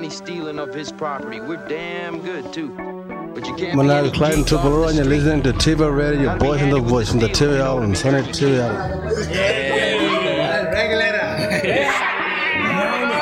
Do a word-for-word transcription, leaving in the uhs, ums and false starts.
any stealing of his property. We're damn good, too. But you can't Manal Klein Tupelo, and you're listening to T V Radio, your boys in the voice, in the T V Island, Sonny T V Island. Yeah.